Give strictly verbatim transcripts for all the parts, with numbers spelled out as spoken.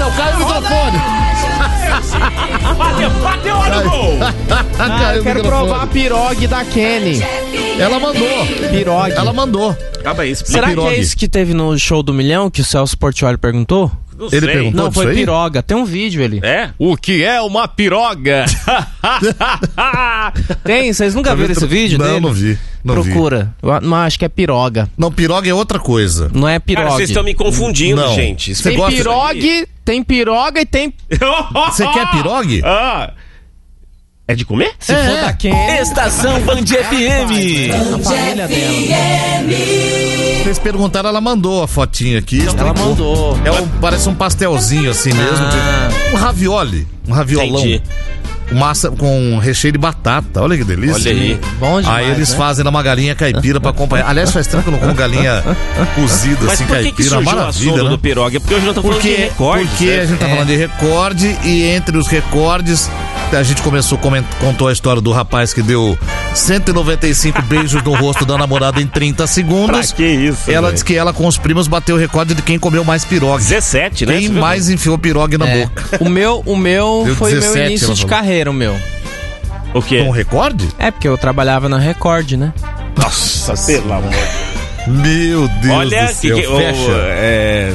céu, caiu o microfone. Bateu, bateu, olha o gol. Ah, eu quero provar a pirogue da Kenny. Ela mandou. Pirogue. Ela mandou. Acaba aí, explica. Será pirogue. que é isso que teve no show do milhão que o Celso Portiolli perguntou? Não Ele sei. perguntou. Não, disso foi aí? piroga. Tem um vídeo ali. É? O que é uma piroga? Tem? Vocês nunca viram esse vídeo Não, dele? não vi. Não Procura. Eu não, acho que é piroga. vi. Não, piroga é outra coisa. Não é pirogue. Cara, vocês estão me confundindo, Não. gente. Você Tem gosta pirogue, tem piroga e tem... Você quer pirogue? Ah. É de comer? Se for da Kenny... Estação Band F M. A família dela. Vocês perguntaram, ela mandou a fotinha aqui. Ela mandou. É um, parece um pastelzinho assim mesmo. Ah. Um ravioli. Um raviolão. Entendi. Com massa com recheio de batata. Olha que delícia. Olha aí. Bom demais, Aí eles né? fazem uma galinha caipira pra acompanhar. Aliás, faz tempo que eu não como galinha cozida Mas assim, por que, que caipira. surgiu o Maravilha, assunto né? do pirogue? É porque hoje não tô falando Porque, de recorde. porque a gente tá falando de recorde e entre os recordes a gente começou, coment, contou a história do rapaz que deu cento e noventa e cinco beijos no rosto da namorada em trinta segundos. Pra que isso? Ela véio? disse que ela com os primos bateu o recorde de quem comeu mais pirogue. dezessete, né? Quem Você viu? mais enfiou pirogue na É. boca. O meu, o meu Deu foi dezessete, meu início ela de falou. carreira, o meu. O quê? Um recorde? É, porque eu trabalhava na Record, né? Nossa, pelo amor. Meu Deus Olha, do que, céu. que, o- Fecha. é...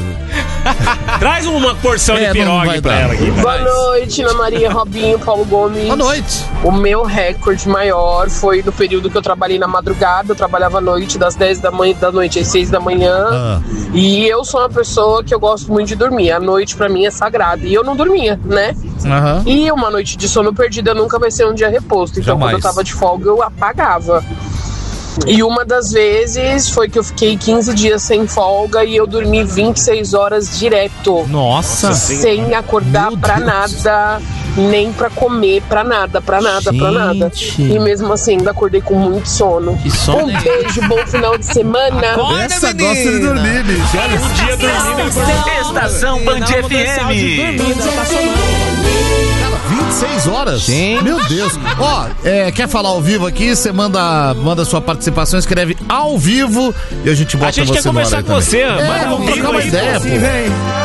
Traz uma porção É, de não vai pirogue pra dar. ela aqui. Boa vai. noite, Ana Maria, Robinho, Paulo Gomes. Boa noite. O meu recorde maior foi no período que eu trabalhei na madrugada. Eu trabalhava à noite, das dez da, manhã, da noite às seis da manhã. Ah. E eu sou uma pessoa que eu gosto muito de dormir. A noite pra mim é sagrada. E eu não dormia, né? Aham. E uma noite de sono perdida nunca vai ser um dia reposto. Então, Jamais. quando eu tava de folga, eu apagava. E uma das vezes foi que eu fiquei quinze dias sem folga e eu dormi vinte e seis horas direto. Nossa. Sem acordar Meu pra Deus. nada, nem pra comer, pra nada, pra nada, pra nada. Gente. E mesmo assim, ainda acordei com muito sono. Que sono Um é beijo, bom final de semana. Acorda, Essa menina. gosta de dormir, bicho. Olha Um dia dormindo. Estação Band Dá uma F mudança de M. dormir, tá sonando. vinte e seis horas? Gente. Meu Deus. Ó, é, quer falar ao vivo aqui? Você manda, manda sua participação, escreve ao vivo e a gente bota A gente você quer no ar conversar aí com também. você. É, Manda um vamos vídeo trocar uma aí. ideia, pô.